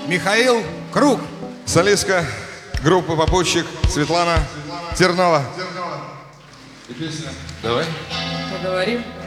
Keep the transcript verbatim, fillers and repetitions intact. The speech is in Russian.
Михаил Круг. Солистка группы «Попутчик» Светлана Тернова. И песня. Давай. Поговорим.